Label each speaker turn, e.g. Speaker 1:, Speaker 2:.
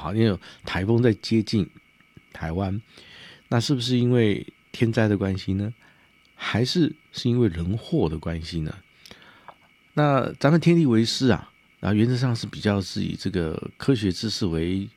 Speaker 1: 好，因为有台风在接近台湾，那是不是因为天灾的关系呢？还是因为人祸的关系呢？那咱们天地为师啊，原则上是比较是以这个科学知识